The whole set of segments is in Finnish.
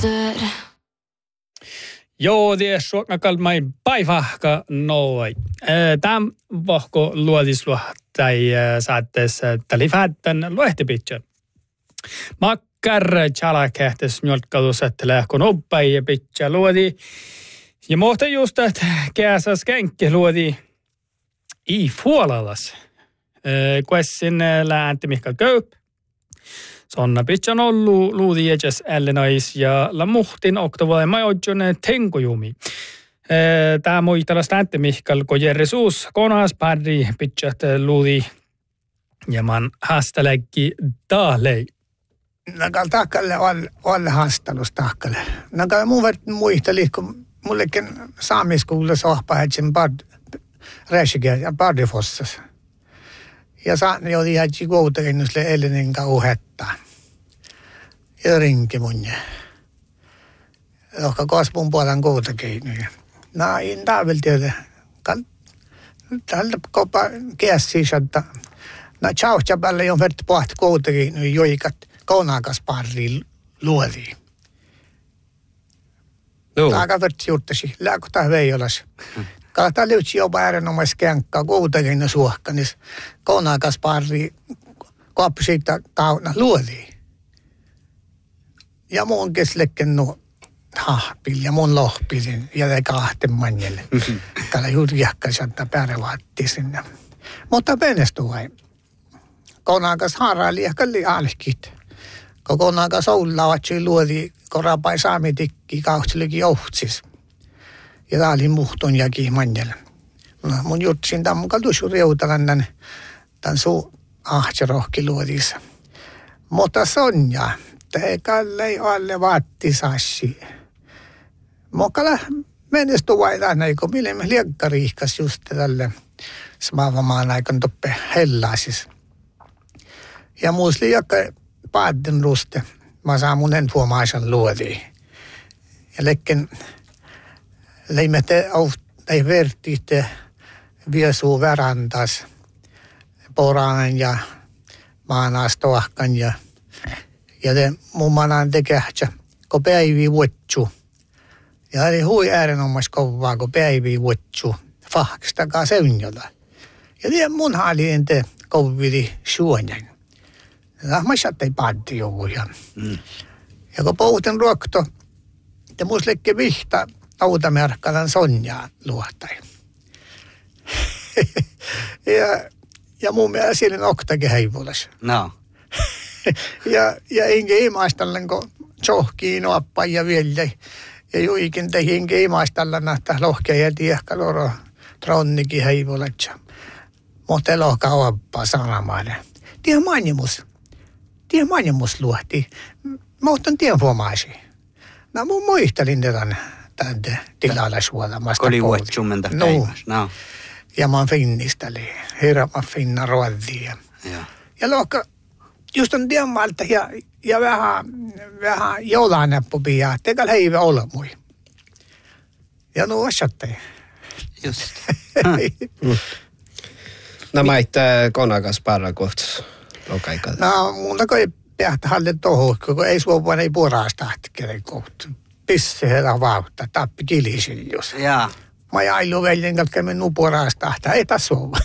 Joo, det är så kalmai päivahka noi. Tämän vahko luodislu tai saattes talifätten luehtipitsen. Makkar chalakehtes mjölkkalus, että lähkon oppai ja pitkä luodi. Ja mohta just, että käsas kenkke luodi i Fuolalas. Kuessin läänti Mikael Köp. Sonna pitchan ollut luudi jätsäs ällenais ja la muhtin oktovalle majodjon tenkojumi. Tää muistelas läänti Mikael ko Jerry Suus konas pärri pitchat luudi ja man hastaläkki taalei. Nakal takkalle olle hastalus takkalle. Nakal mun muisteli, kun mullekin saamiskuulla sohpa hätsin räsikä ja Bardifossas. Ja saani oli hätsi koutarinnusle ellinen kauhetta. Ja rinki munne. Johka kasvun puolen koutakeinoja. Näin taaveltiötä. Tällä kopa käsi saattaa. Nää tjauhtja päälle on verti pohti koutakeinoja joikat kaunakas parri luodiin. Taaka verti juttasi. Lääkota veijolas. Kalata liutsi jopa äärenomais känkkaa koutakeino suohka, niin kaunakas parri koppi siitä kauna luodiin. Ja mun keslekken nuo hahpil ja mun lohpilin ja te kahten manjelle. Kala juuri jäkkäisäntä päärevaatti sinne. Mutta penestu vai. Konakas haaraili ja kalli alkit. Kun konakas oulavatsi luodi, korapai saamitikki kauhtilikin johtsis. Ja tää oli muhton jäki manjelle. Mun jutsin tämän mukaan tuossa reutalannan tämän suu ahtsarohki luodissa. Mutta Sonja. Kallei alle vaattisassi. Mokala menestu vaidaan eikö mille me liekkariihkas just tälle smaavamaan aikon toppe hellaasis. Ja muus liekka paadden ruste. Mä saan mun enfuomaisan luodiin. Ja lekken leimete ei vertiitte viesuu värantas poranen ja maanastoahkan ja te mun manaan tekähtsä, kun päivi vuotsu. Ja oli hui äärenomais kovaa, kun päivi vuotsu. Fahkistakaa seunjolla. Ja te mun haalien te kovili suonjan. Ja mä sattei paatti jokuja. Ja kun poutin ruokto, te muus lekke vihta autamerkkalan Sonjaa luohtai. ja mun mielestä silin oktakin heivulas. No. Ja enkä imaistallan, kun tsohkii nuoppa ja vielä. Ja juikin tehi enkä imaistallan, että lohkea ja tiehkaloro tronnikin heivulatsa. Mutta lohka oppaa sanomaan. Tiedä manjemus luohti. Mä otan tien huomaasi. No mun muistelin tämän tilalla suolamasta. Koli vuotsumenta päivässä. No. Ja mä finnisteli. Herra mä finna ruodia. Ja lohka just on tiemmaalta ja vähän joulunäppupia, teillä heivä olla mui. Ja no vasatte. Just. No mä itse konakas parra kohtus. No mun ei päästä halle tohon, kun ei suopuun ei puolasta kelen kohtu. Pisse heillä vauhta, tappi kilisin jos. Jaa. Mä jailu veljen kalkeen minun puolasta, ei taas suopuun.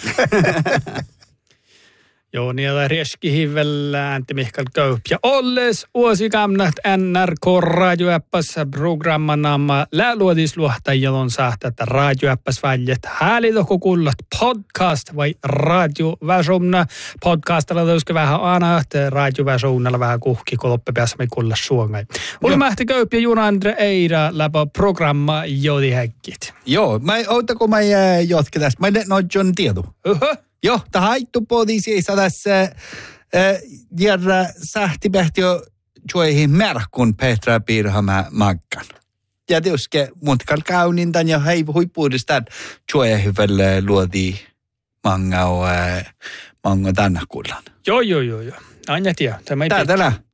Joo, niillä rieskihivellä Antti Mikael Köp. Ja olles vuosikamnat NRK radioäppässä programmanamma lääluodisluohtajilon sahta, että radioäppäs väljet häälitohko kullat podcast vai radioväsumna. Podcastilla tauske vähän aina, että radioväsunnalla vähän kuhki, kun loppepässä me kulla suongai. Ulmahti Köp ja Juna-Andre Eira läpä programma jodi häkkit. Joo, ootako mä jotke tästä? Mä en ole John tiedu. Joo, tämä haittu poliisi tässä järjä sähtipähti jo juoihin märkun Petra Pirhamä Maggan. Ja tietysti mutkal kaunintan ja huippuudestaan juoihin hyvälle luodi mango tänne kullan. Joo. Aina tiedä. Täältä